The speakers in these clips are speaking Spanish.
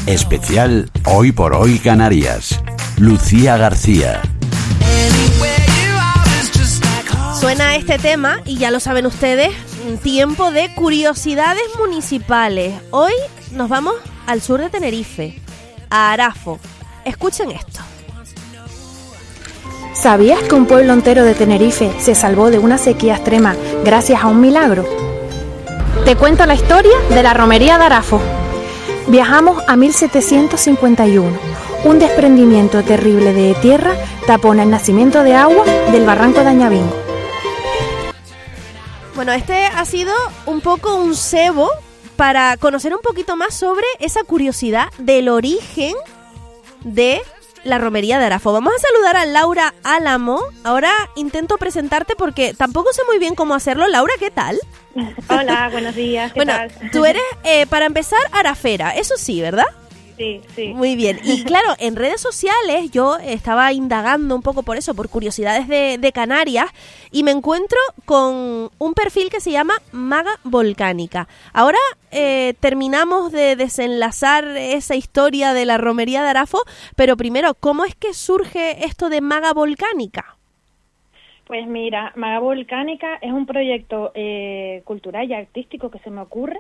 Especial Hoy por Hoy Canarias. Lucía García. Suena este tema, y ya lo saben ustedes, tiempo de curiosidades municipales. Hoy nos vamos al sur de Tenerife, a Arafo. Escuchen esto. ¿Sabías que un pueblo entero de Tenerife se salvó de una sequía extrema gracias a un milagro? Te cuento la historia de la romería de Arafo. Viajamos a 1751. Un desprendimiento terrible de tierra tapona el nacimiento de agua del barranco de Añabingo. Bueno, este ha sido un poco un cebo para conocer un poquito más sobre esa curiosidad del origen de la romería de Arafo. Vamos a saludar a Laura Álamo. Ahora intento presentarte porque tampoco sé muy bien cómo hacerlo. Laura, ¿qué tal? Hola, buenos días. ¿Qué tal? Tú eres, para empezar, arafera, eso sí, ¿verdad? Sí, sí. Muy bien. Y claro, en redes sociales yo estaba indagando un poco por eso, por curiosidades de Canarias, y me encuentro con un perfil que se llama Maga Volcánica. Ahora terminamos de desenlazar esa historia de la romería de Arafo, pero primero, ¿cómo es que surge esto de Maga Volcánica? Pues mira, Maga Volcánica es un proyecto cultural y artístico que se me ocurre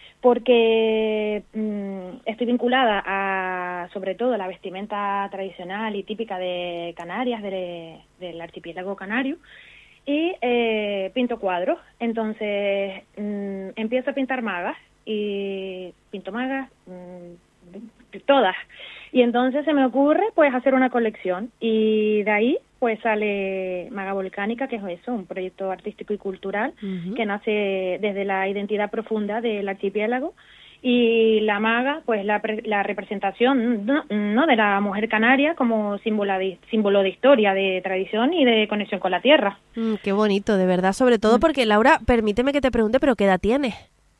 porque estoy vinculada a, sobre todo, la vestimenta tradicional y típica de Canarias, del archipiélago canario, y pinto cuadros. Entonces empiezo a pintar magas, y pinto magas todas. Y entonces se me ocurre pues hacer una colección, y de ahí pues sale Maga Volcánica, que es eso, un proyecto artístico y cultural que nace desde la identidad profunda del archipiélago, y la maga, pues la representación no de la mujer canaria como símbolo de historia, de tradición y de conexión con la tierra. Qué bonito, de verdad, sobre todo porque, Laura, permíteme que te pregunte, ¿pero qué edad tienes?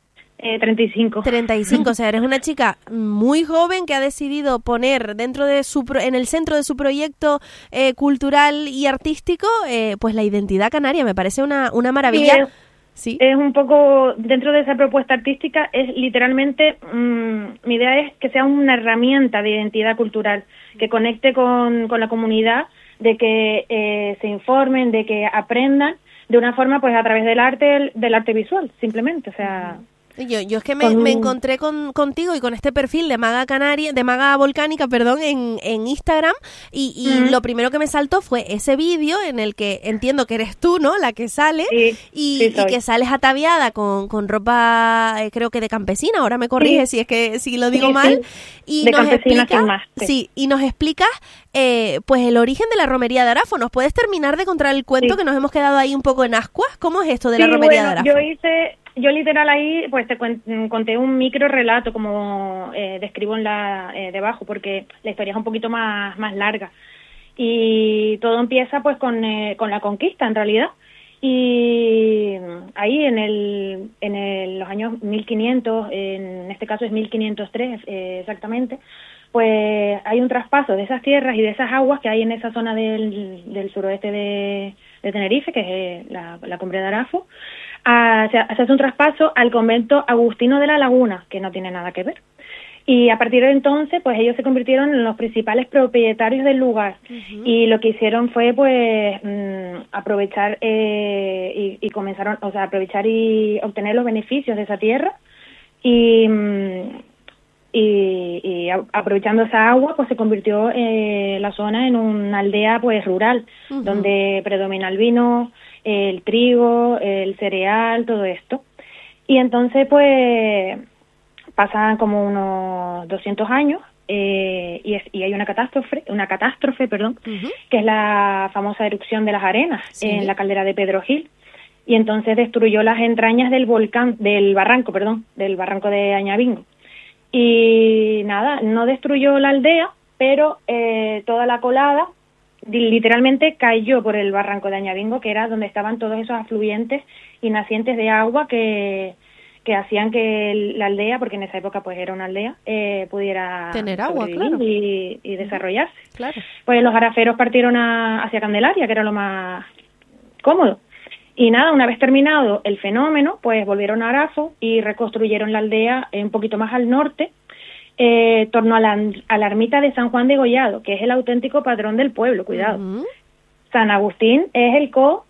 35. 35, o sea, eres una chica muy joven que ha decidido poner dentro de en el centro de su proyecto cultural y artístico, pues la identidad canaria. Me parece una maravilla. Sí. Es un poco, dentro de esa propuesta artística, es literalmente, mi idea es que sea una herramienta de identidad cultural, que conecte con la comunidad, de que se informen, de que aprendan de una forma, pues a través del arte visual, simplemente, o sea... Yo es que me encontré contigo y con este perfil de Maga Volcánica, en Instagram, y lo primero que me saltó fue ese vídeo en el que entiendo que eres tú, ¿no?, la que sale, y que sales ataviada con ropa, creo que de campesina. Ahora me corriges si lo digo mal. Y de nos campesina explicas, sin más. y nos explicas pues el origen de la romería de Arafo. ¿Nos puedes terminar de contar el cuento, que nos hemos quedado ahí un poco en ascuas? ¿Cómo es esto de la romería de Arafo? Yo literal ahí pues te conté un micro relato, como describo debajo, porque la historia es un poquito más larga, y todo empieza pues con la conquista, en realidad. Y ahí en los años 1500, en este caso es 1503 exactamente, pues hay un traspaso de esas tierras y de esas aguas que hay en esa zona del suroeste de Tenerife, que es la cumbre de Arafo. Se hace un traspaso al convento agustino de la Laguna, que no tiene nada que ver. Y a partir de entonces, pues ellos se convirtieron en los principales propietarios del lugar. Y lo que hicieron fue, pues, aprovechar y comenzaron, o sea, aprovechar y obtener los beneficios de esa tierra. Y aprovechando esa agua, pues se convirtió la zona en una aldea, pues, rural, donde predomina el vino, el trigo, el cereal, todo esto. Y entonces, pues, pasan como unos 200 años y hay una catástrofe, que es la famosa erupción de las arenas en la caldera de Pedro Gil. Y entonces destruyó las entrañas del barranco de Añabingo. Y nada, no destruyó la aldea, pero toda la colada literalmente cayó por el barranco de Añabingo, que era donde estaban todos esos afluentes y nacientes de agua que hacían que la aldea, porque en esa época pues era una aldea, pudiera tener agua, claro, y desarrollarse. Claro. Pues los araferos partieron hacia Candelaria, que era lo más cómodo. Y nada, una vez terminado el fenómeno, pues volvieron a Arafo y reconstruyeron la aldea un poquito más al norte, torno a la ermita de San Juan de Gollado, que es el auténtico patrón del pueblo, cuidado. San Agustín es el ¿cómo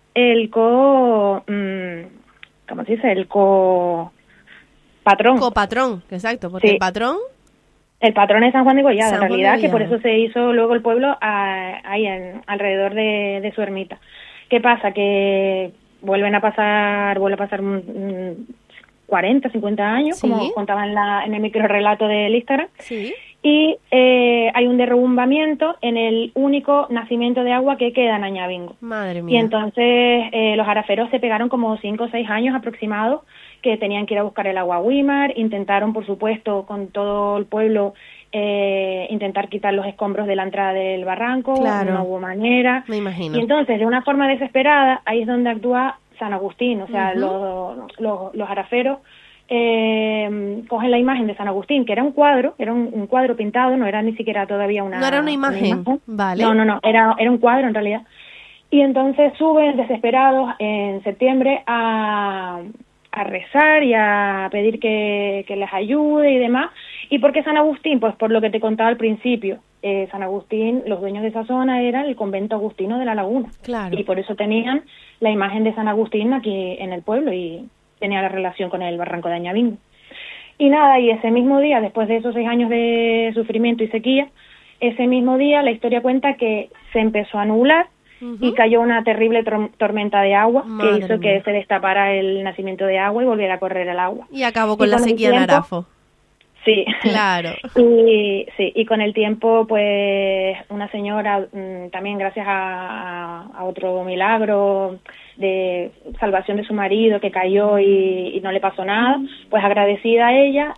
se dice? El copatrón. Copatrón, exacto, porque sí. El patrón es San Juan de Gollado, en realidad, que por eso se hizo luego el pueblo ahí alrededor de su ermita. ¿Qué pasa? Que vuelve a pasar 40, 50 años, sí, como contaba en el microrelato del Instagram, sí, y hay un derrumbamiento en el único nacimiento de agua que queda en Añabingo. Madre mía. Y entonces los araferos se pegaron como 5 o 6 años aproximados, que tenían que ir a buscar el agua a Güímar, intentaron, por supuesto, con todo el pueblo, intentar quitar los escombros de la entrada del barranco, claro, no hubo manera. Me imagino. Y entonces, de una forma desesperada, ahí es donde actúa San Agustín, o sea, los araferos cogen la imagen de San Agustín, que era un cuadro, pintado, no era ni siquiera todavía no era una imagen. Vale. No, era un cuadro en realidad. Y entonces suben desesperados en septiembre a rezar y a pedir que les ayude y demás. ¿Y por qué San Agustín? Pues por lo que te contaba al principio. San Agustín, los dueños de esa zona eran el convento agustino de La Laguna. Claro. Y por eso tenían la imagen de San Agustín aquí en el pueblo y tenía la relación con el barranco de Añabingo. Y nada, y ese mismo día, después de esos 6 años de sufrimiento y sequía, ese mismo día la historia cuenta que se empezó a nublar y cayó una terrible tormenta de agua. Madre que hizo mía. que se destapara el nacimiento de agua y volviera a correr el agua. Y acabó con la sequía en Arafo. Sí, claro. Y con el tiempo, pues, una señora, también gracias a otro milagro de salvación de su marido que cayó y no le pasó nada, pues agradecida a ella,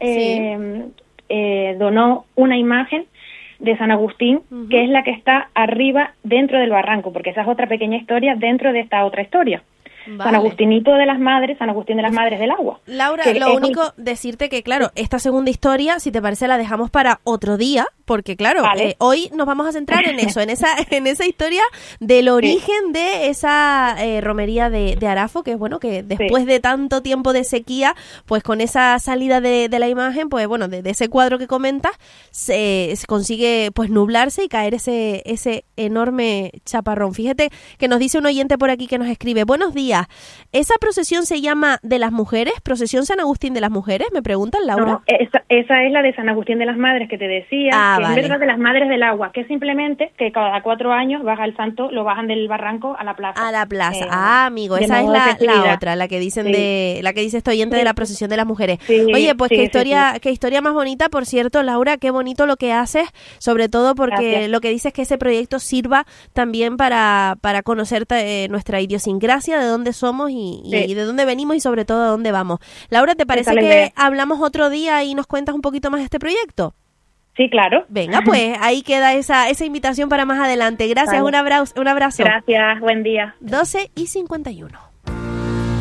donó una imagen de San Agustín, que es la que está arriba dentro del barranco, porque esa es otra pequeña historia dentro de esta otra historia. Vale. San Agustinito de las Madres, San Agustín de las Madres del Agua. Laura, lo único decirte que, claro, esta segunda historia, si te parece, la dejamos para otro día, porque, claro, vale, hoy nos vamos a centrar en eso, en esa historia del origen de esa romería de Arafo, que es bueno, que después de tanto tiempo de sequía, pues con esa salida de la imagen, pues bueno, de ese cuadro que comentas, se consigue pues nublarse y caer ese enorme chaparrón. Fíjate que nos dice un oyente por aquí que nos escribe: buenos días. ¿Esa procesión se llama de las mujeres? ¿Procesión San Agustín de las mujeres? Me preguntan, Laura. No, esa es la de San Agustín de las Madres que te decía, que vale, es verdad, de las Madres del Agua, que es simplemente que cada 4 años baja el santo, lo bajan del barranco a la plaza. A la plaza. Amigo, esa es la otra, la que dicen la que dice este oyente de la procesión de las mujeres. Oye, pues qué historia más bonita, por cierto, Laura, qué bonito lo que haces, sobre todo porque lo que dices es que ese proyecto sirva también para conocer nuestra idiosincrasia, de dónde somos y de dónde venimos y sobre todo a dónde vamos. Laura, ¿te parece que hablamos otro día y nos cuentas un poquito más de este proyecto? Sí, claro. Venga, pues ahí queda esa invitación para más adelante. Gracias, vale, un abrazo. Gracias, buen día. 12:51.